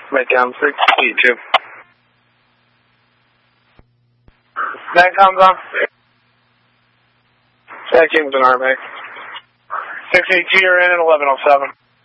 Right down 682. That comes on. That James and RMA. 682, you're in at 1107.